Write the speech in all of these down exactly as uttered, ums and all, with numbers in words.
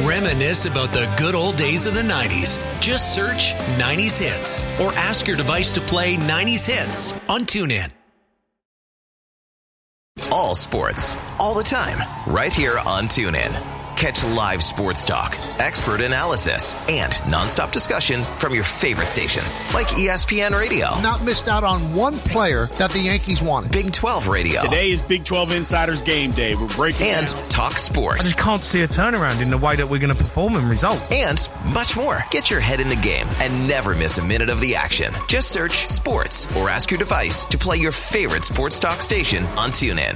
Reminisce about the good old days of the nineties. Just search nineties Hits or ask your device to play nineties Hits on TuneIn. All sports, all the time, right here on TuneIn. Catch live sports talk, expert analysis, and nonstop discussion from your favorite stations like E S P N Radio. Not missed out on one player that the Yankees wanted. Big twelve Radio. Today is Big twelve Insiders Game Day. We're breaking And down. Talk Sports. I just can't see a turnaround in the way that we're going to perform in results. And much more. Get your head in the game and never miss a minute of the action. Just search sports or ask your device to play your favorite sports talk station on TuneIn.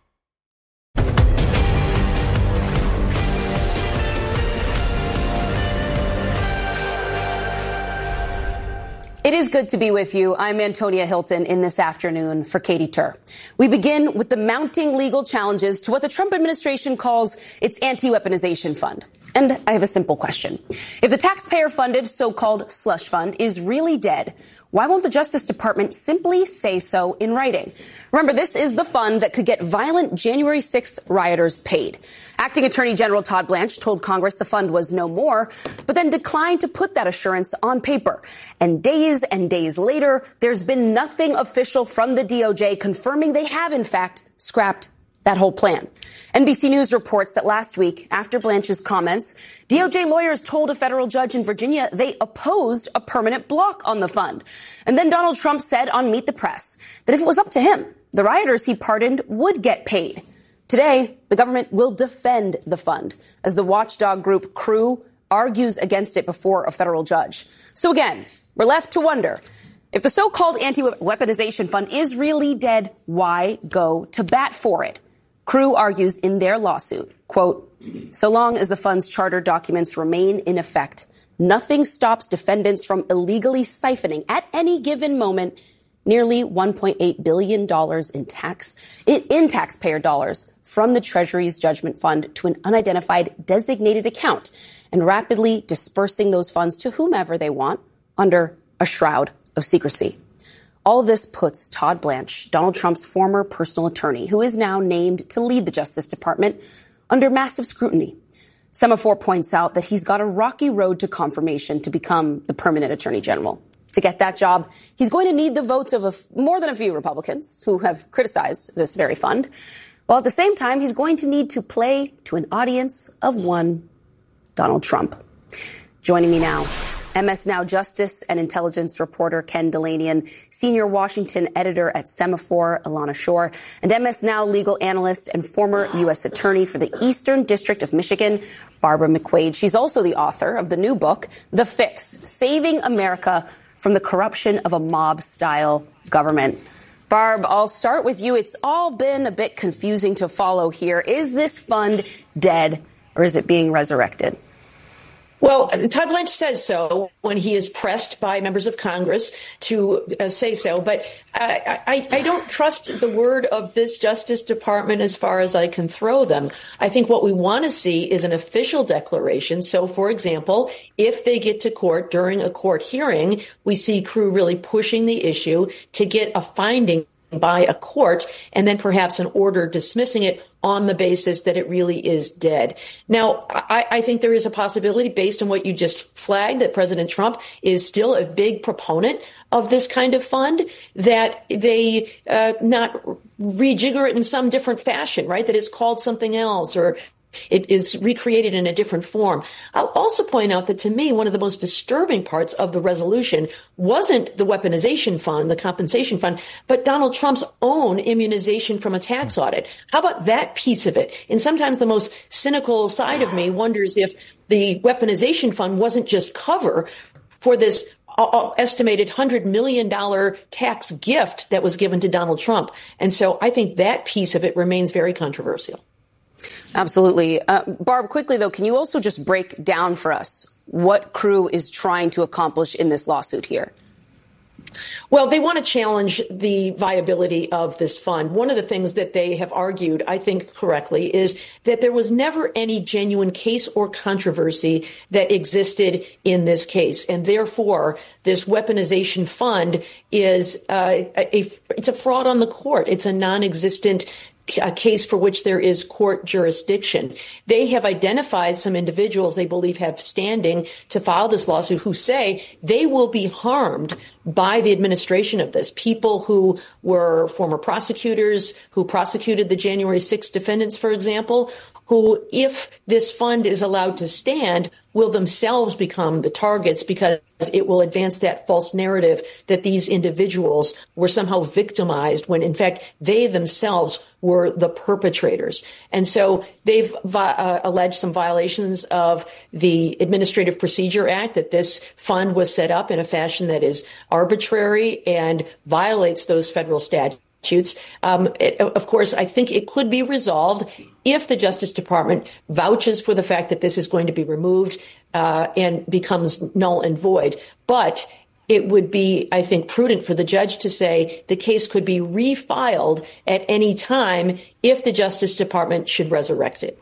It is good to be with you. I'm Antonia Hilton in this afternoon for Katie Tur. We begin with the mounting legal challenges to what the Trump administration calls its anti-weaponization fund. And I have a simple question. If the taxpayer-funded so-called slush fund is really dead, why won't the Justice Department simply say so in writing? Remember, this is the fund that could get violent January sixth rioters paid. Acting Attorney General Todd Blanche told Congress the fund was no more, but then declined to put that assurance on paper. And days and days later, there's been nothing official from the D O J confirming they have, in fact, scrapped that whole plan. N B C News reports that last week, after Blanche's comments, D O J lawyers told a federal judge in Virginia they opposed a permanent block on the fund. And then Donald Trump said on Meet the Press that if it was up to him, the rioters he pardoned would get paid. Today, the government will defend the fund as the watchdog group Crew argues against it before a federal judge. So again, we're left to wonder, if the so-called anti-weaponization fund is really dead, why go to bat for it? Crew argues in their lawsuit, quote, so long as the fund's charter documents remain in effect, nothing stops defendants from illegally siphoning at any given moment nearly one point eight billion dollars in tax, in taxpayer dollars from the Treasury's judgment fund to an unidentified designated account and rapidly dispersing those funds to whomever they want under a shroud of secrecy. All of this puts Todd Blanche, Donald Trump's former personal attorney, who is now named to lead the Justice Department, under massive scrutiny. Semaphore points out that he's got a rocky road to confirmation to become the permanent attorney general. To get that job, he's going to need the votes of a f- more than a few Republicans who have criticized this very fund, while at the same time, he's going to need to play to an audience of one Donald Trump. Joining me now, M S Now Justice and Intelligence reporter Ken Dilanian, senior Washington editor at Semaphore, Ilana Shore, and M S Now legal analyst and former U S attorney for the Eastern District of Michigan, Barbara McQuaid. She's also the author of the new book, The Fix, Saving America from the Corruption of a Mob-Style Government. Barb, I'll start with you. It's all been a bit confusing to follow here. Is this fund dead or is it being resurrected? Well, Todd Blanche says so when he is pressed by members of Congress to uh, say so. But I, I, I don't trust the word of this Justice Department as far as I can throw them. I think what we want to see is an official declaration. So, for example, if they get to court during a court hearing, we see Crew really pushing the issue to get a finding by a court and then perhaps an order dismissing it on the basis that it really is dead. Now, I, I think there is a possibility, based on what you just flagged, that President Trump is still a big proponent of this kind of fund, that they uh, not rejigger it in some different fashion, right? That it's called something else, or it is recreated in a different form. I'll also point out that, to me, one of the most disturbing parts of the resolution wasn't the weaponization fund, the compensation fund, but Donald Trump's own immunization from a tax audit. How about that piece of it? And sometimes the most cynical side of me wonders if the weaponization fund wasn't just cover for this estimated one hundred million dollars tax gift that was given to Donald Trump. And so I think that piece of it remains very controversial. Absolutely. Uh, Barb, quickly, though, can you also just break down for us what Crew is trying to accomplish in this lawsuit here? Well, they want to challenge the viability of this fund. One of the things that they have argued, I think correctly, is that there was never any genuine case or controversy that existed in this case. And therefore, this weaponization fund is uh, a, it's a fraud on the court. It's a non-existent a case for which there is court jurisdiction. They have identified some individuals they believe have standing to file this lawsuit who say they will be harmed by the administration of this. People who were former prosecutors, who prosecuted the January sixth defendants, for example, who, if this fund is allowed to stand, will themselves become the targets because it will advance that false narrative that these individuals were somehow victimized when, in fact, they themselves were the perpetrators. And so they've uh, alleged some violations of the Administrative Procedure Act, that this fund was set up in a fashion that is arbitrary and violates those federal statutes. Um, it, of course, I think it could be resolved if the Justice Department vouches for the fact that this is going to be removed uh, and becomes null and void. But it would be, I think, prudent for the judge to say the case could be refiled at any time if the Justice Department should resurrect it.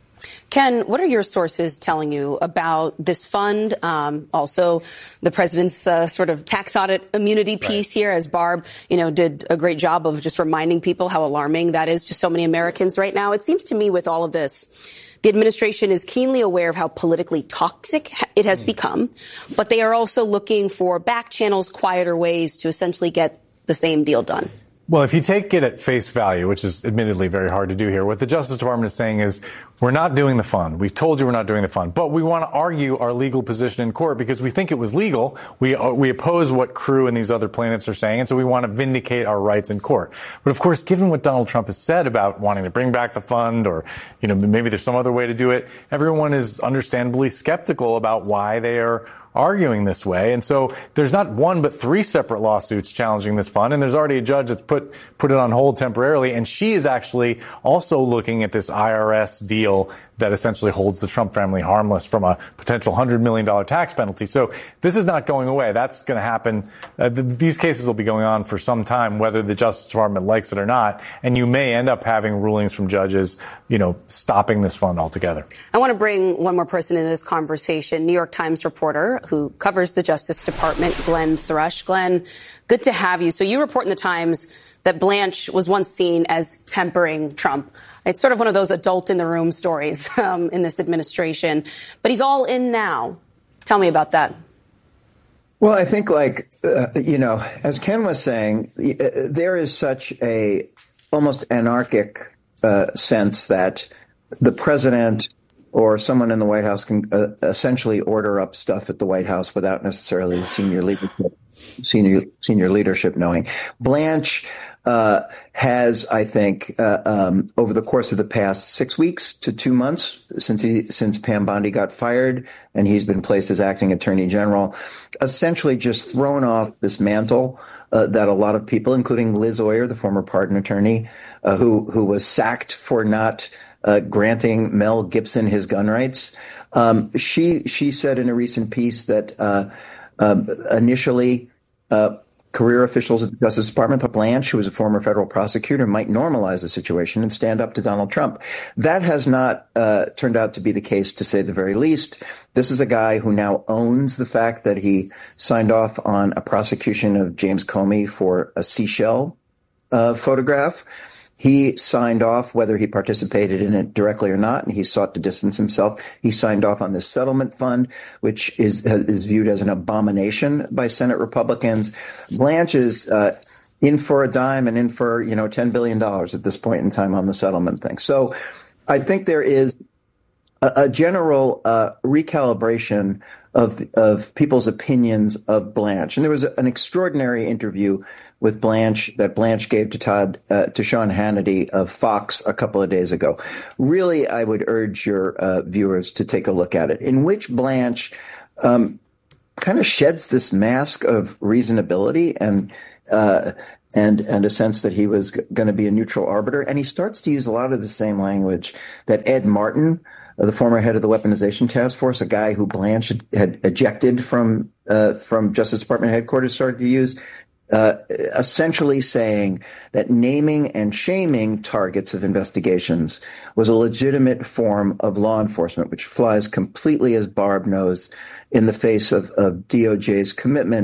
Ken, what are your sources telling you about this fund? Um, also, the president's uh, sort of tax audit immunity piece right. here, as Barb, you know, did a great job of just reminding people how alarming that is to so many Americans right now. It seems to me with all of this, the administration is keenly aware of how politically toxic it has mm. become, but they are also looking for back channels, quieter ways to essentially get the same deal done. Well, if you take it at face value, which is admittedly very hard to do here, what the Justice Department is saying is we're not doing the fund. We've told you we're not doing the fund, but we want to argue our legal position in court because we think it was legal. We uh, we oppose what Crew and these other plaintiffs are saying, and so we want to vindicate our rights in court. But of course, given what Donald Trump has said about wanting to bring back the fund, or you know maybe there's some other way to do it, everyone is understandably skeptical about why they are arguing this way. And so there's not one but three separate lawsuits challenging this fund. And there's already a judge that's put put it on hold temporarily. And she is actually also looking at this I R S deal that essentially holds the Trump family harmless from a potential one hundred million dollars tax penalty. So this is not going away. That's going to happen. Uh, th- these cases will be going on for some time, whether the Justice Department likes it or not. And you may end up having rulings from judges, you know, stopping this fund altogether. I want to bring one more person into this conversation, New York Times reporter who covers the Justice Department, Glenn Thrush. Glenn, good to have you. So you report in the Times that Blanche was once seen as tempering Trump. It's sort of one of those adult in the room stories um, in this administration. But he's all in now. Tell me about that. Well, I think, like, uh, you know, as Ken was saying, uh, there is such a almost anarchic uh, sense that the president or someone in the White House can uh, essentially order up stuff at the White House without necessarily the senior leadership, senior senior leadership knowing. Blanche uh, has, I think, uh, um, over the course of the past six weeks to two months since he since Pam Bondi got fired and he's been placed as acting attorney general, essentially just thrown off this mantle uh, that a lot of people, including Liz Oyer, the former pardon attorney, uh, who who was sacked for not Uh, granting Mel Gibson his gun rights. Um, she she said in a recent piece that uh, uh, initially uh, career officials at the Justice Department thought Blanche, who was a former federal prosecutor, might normalize the situation and stand up to Donald Trump. That has not uh, turned out to be the case, to say the very least. This is a guy who now owns the fact that he signed off on a prosecution of James Comey for a seashell uh, photograph. He signed off, whether he participated in it directly or not, and he sought to distance himself. He signed off on this settlement fund, which is is viewed as an abomination by Senate Republicans. Blanche is uh, in for a dime and in for, you know, ten billion dollars at this point in time on the settlement thing. So I think there is a, a general uh, recalibration of of people's opinions of Blanche. And there was a, an extraordinary interview with Blanche that Blanche gave to Todd, uh, to Sean Hannity of Fox a couple of days ago. Really, I would urge your uh, viewers to take a look at it, in which Blanche um, kind of sheds this mask of reasonability and uh, and and a sense that he was g- going to be a neutral arbiter. And he starts to use a lot of the same language that Ed Martin, uh, the former head of the Weaponization Task Force, a guy who Blanche had, had ejected from uh, from Justice Department headquarters, started to use. Uh, essentially saying that naming and shaming targets of investigations was a legitimate form of law enforcement, which flies completely, as Barb knows, in the face of, of D O J's commitment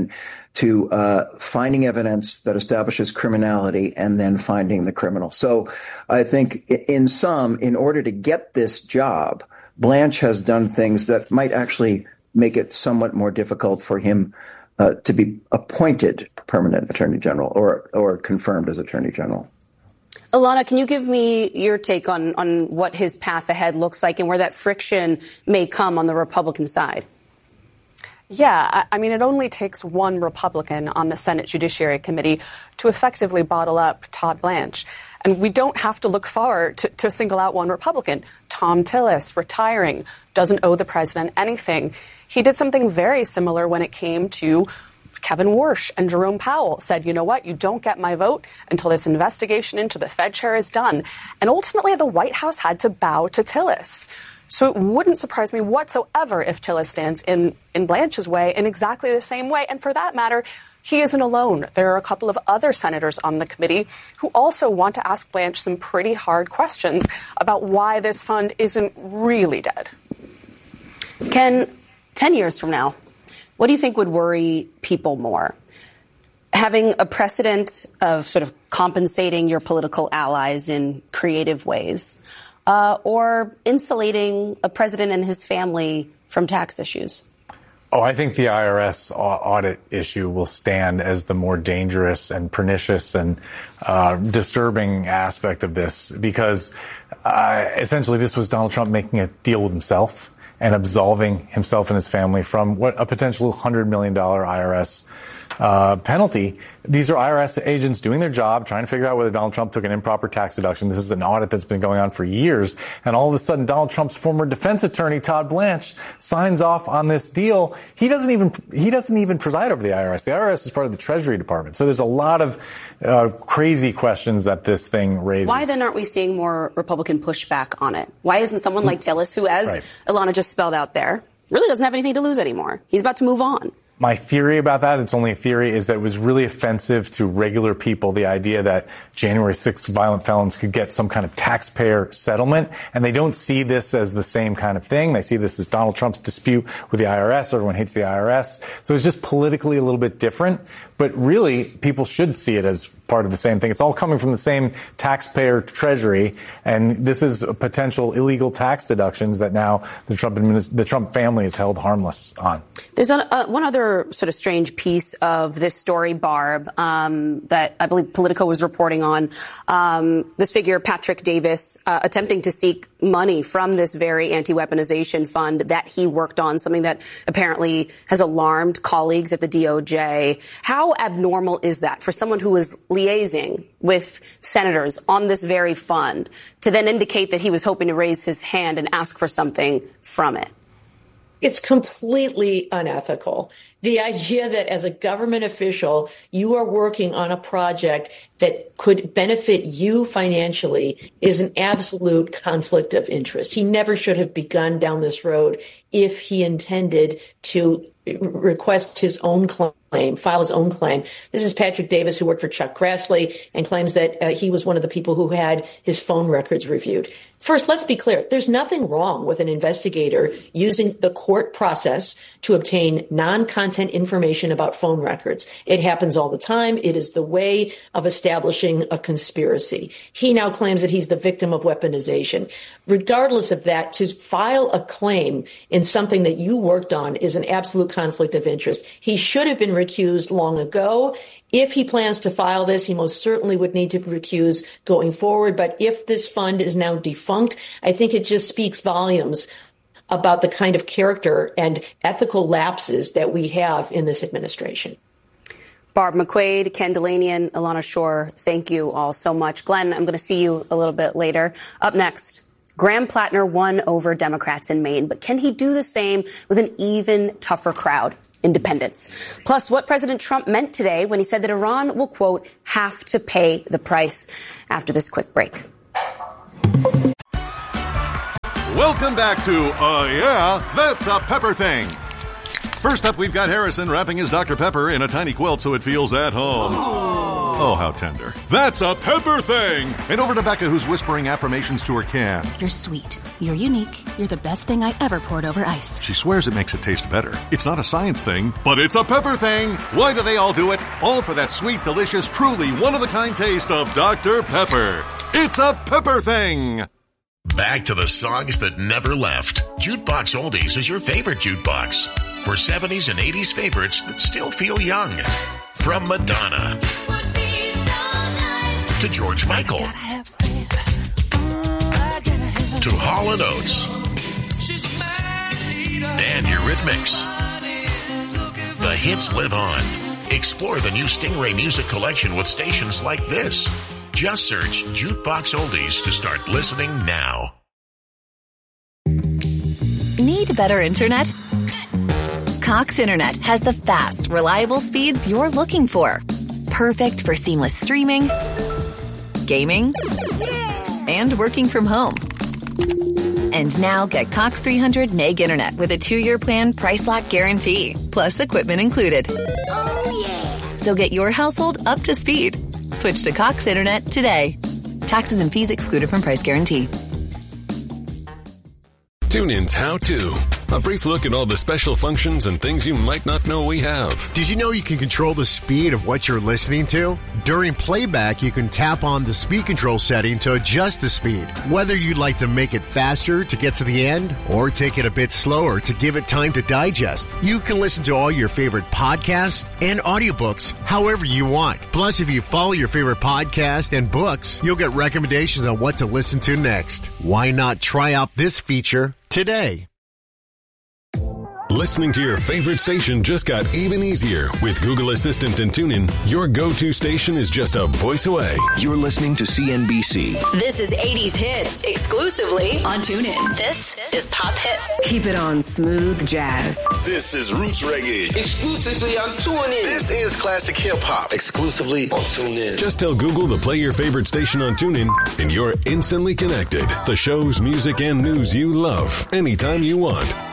to uh, finding evidence that establishes criminality and then finding the criminal. So I think in sum, in order to get this job, Blanche has done things that might actually make it somewhat more difficult for him uh, to be appointed permanent attorney general or or confirmed as attorney general. Ilana, can you give me your take on, on what his path ahead looks like and where that friction may come on the Republican side? Yeah, I mean, it only takes one Republican on the Senate Judiciary Committee to effectively bottle up Todd Blanche. And we don't have to look far to, to single out one Republican. Thom Tillis, retiring, doesn't owe the president anything. He did something very similar when it came to Kevin Warsh, and Jerome Powell said, you know what, you don't get my vote until this investigation into the Fed chair is done. And ultimately, the White House had to bow to Tillis. So it wouldn't surprise me whatsoever if Tillis stands in, in Blanche's way in exactly the same way. And for that matter, he isn't alone. There are a couple of other senators on the committee who also want to ask Blanche some pretty hard questions about why this fund isn't really dead. Ken, ten years from now, what do you think would worry people more? Having a precedent of sort of compensating your political allies in creative ways, uh, or insulating a president and his family from tax issues? Oh, I think the I R S audit issue will stand as the more dangerous and pernicious and uh, disturbing aspect of this, because uh, essentially this was Donald Trump making a deal with himself and absolving himself and his family from what a potential one hundred million dollars I R S uh, penalty. These are I R S agents doing their job, trying to figure out whether Donald Trump took an improper tax deduction. This is an audit that's been going on for years. And all of a sudden, Donald Trump's former defense attorney, Todd Blanche, signs off on this deal. He doesn't even he doesn't even preside over the I R S. The I R S is part of the Treasury Department. So there's a lot of uh, crazy questions that this thing raises. Why then aren't we seeing more Republican pushback on it? Why isn't someone like Tillis, who, as right. Ilana just spelled out there, really doesn't have anything to lose anymore? He's about to move on. My theory about that, it's only a theory, is that it was really offensive to regular people, the idea that January sixth violent felons could get some kind of taxpayer settlement. And they don't see this as the same kind of thing. They see this as Donald Trump's dispute with the I R S. Everyone hates the I R S. So it's just politically a little bit different. But really, people should see it as part of the same thing. It's all coming from the same taxpayer treasury, and this is a potential illegal tax deductions that now the Trump administ- the Trump family is held harmless on. There's a, uh, one other sort of strange piece of this story, Barb, um, that I believe Politico was reporting on. Um, this figure, Patrick Davis, uh, attempting to seek money from this very anti-weaponization fund that he worked on, something that apparently has alarmed colleagues at the D O J. How abnormal is that for someone who was liaising with senators on this very fund to then indicate that he was hoping to raise his hand and ask for something from it? It's completely unethical. The idea that as a government official, you are working on a project that could benefit you financially is an absolute conflict of interest. He never should have begun down this road if he intended to request his own claim, file his own claim. This is Patrick Davis, who worked for Chuck Grassley and claims that uh, he was one of the people who had his phone records reviewed. First, let's be clear. There's nothing wrong with an investigator using the court process to obtain non-content information about phone records. It happens all the time. It is the way of establishing a conspiracy. He now claims that he's the victim of weaponization. Regardless of that, to file a claim in something that you worked on is an absolute conflict of interest. He should have been recused long ago. If he plans to file this, he most certainly would need to recuse going forward. But if this fund is now defunct, I think it just speaks volumes about the kind of character and ethical lapses that we have in this administration. Barb McQuade, Ken Dilanian, Ilana Shore, thank you all so much. Glenn, I'm going to see you a little bit later. Up next, Graham Plattner won over Democrats in Maine, but can he do the same with an even tougher crowd? Independents. Plus, what President Trump meant today when he said that Iran will, quote, have to pay the price. After this quick break. Welcome back to Uh Yeah, That's a Pepper Thing. First up, we've got Harrison wrapping his Doctor Pepper in a tiny quilt so it feels at home. Oh, how tender. That's a pepper thing! And over to Becca, who's whispering affirmations to her can. You're sweet. You're unique. You're the best thing I ever poured over ice. She swears it makes it taste better. It's not a science thing, but it's a pepper thing. Why do they all do it? All for that sweet, delicious, truly one-of-a-kind taste of Doctor Pepper. It's a pepper thing. Back to the songs that never left. Jukebox Oldies is your favorite jukebox. For seventies and eighties favorites that still feel young. From Madonna to George Michael to Hall and Oates and Eurythmics. The hits live on. Explore the new Stingray Music Collection with stations like this. Just search Jukebox Oldies to start listening now. Need better internet? Cox Internet has the fast, reliable speeds you're looking for. Perfect for seamless streaming, gaming, and working from home. And now get Cox three hundred meg internet with a two-year plan price lock guarantee, plus equipment included. Oh, yeah. So get your household up to speed. Switch to Cox Internet today. Taxes and fees excluded from price guarantee. TuneIn's How To. A brief look at all the special functions and things you might not know we have. Did you know you can control the speed of what you're listening to? During playback, you can tap on the speed control setting to adjust the speed. Whether you'd like to make it faster to get to the end or take it a bit slower to give it time to digest, you can listen to all your favorite podcasts and audiobooks however you want. Plus, if you follow your favorite podcast and books, you'll get recommendations on what to listen to next. Why not try out this feature today? Listening to your favorite station just got even easier. With Google Assistant and TuneIn, your go-to station is just a voice away. You're listening to C N B C. This is eighties Hits, exclusively on TuneIn. This is Pop Hits. Keep it on smooth jazz. This is Roots Reggae, exclusively on TuneIn. This is Classic Hip Hop, exclusively on TuneIn. Just tell Google to play your favorite station on TuneIn, and you're instantly connected. The shows, music, and news you love, anytime you want.